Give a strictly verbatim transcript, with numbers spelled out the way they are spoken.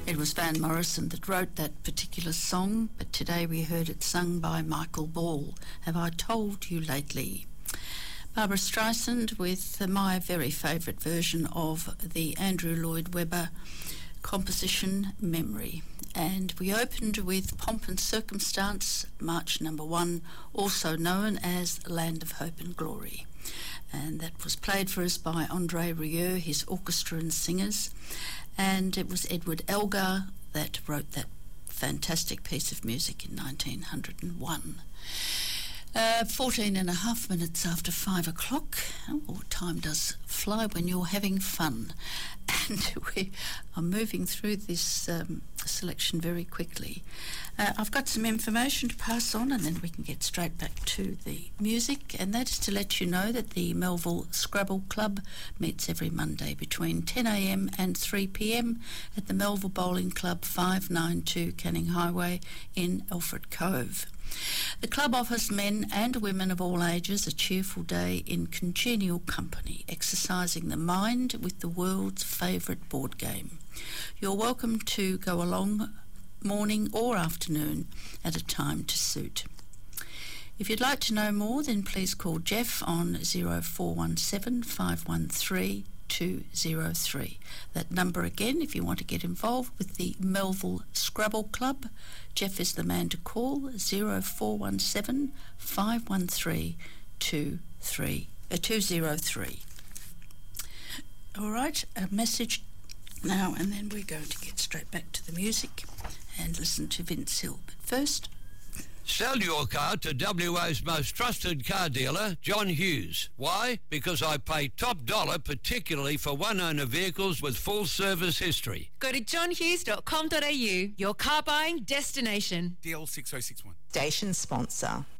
It was Van Morrison that wrote that particular song, but today we heard it sung by Michael Ball, Have I Told You Lately? Barbara Streisand with my very favourite version of the Andrew Lloyd Webber composition Memory. And we opened with Pomp and Circumstance, March number one, also known as Land of Hope and Glory. And that was played for us by Andre Rieu, his orchestra and singers. And it was Edward Elgar that wrote that fantastic piece of music in nineteen oh one. Uh, fourteen and a half minutes after five o'clock. Oh, time does fly when you're having fun. And we are moving through this um, selection very quickly. Uh, I've got some information to pass on, and then we can get straight back to the music, and that is to let you know that the Melville Scrabble Club meets every Monday between ten a m and three p m at the Melville Bowling Club, five ninety-two Canning Highway in Alfred Cove. The club offers men and women of all ages a cheerful day in congenial company, exercising the mind with the world's favourite board game. You're welcome to go along morning or afternoon at a time to suit. If you'd like to know more, then please call Jeff on zero four one seven, five one three, two zero three. That number again, if you want to get involved with the Melville Scrabble Club, Jeff is the man to call, zero four one seven, five one three, two zero three. All right, a message now, and then we're going to get straight back to the music and listen to Vince Hill. But first, sell your car to W A's most trusted car dealer, John Hughes. Why? Because I pay top dollar, particularly for one-owner vehicles with full service history. Go to john hughes dot com dot a u, your car buying destination. D L six oh six one. Station sponsor.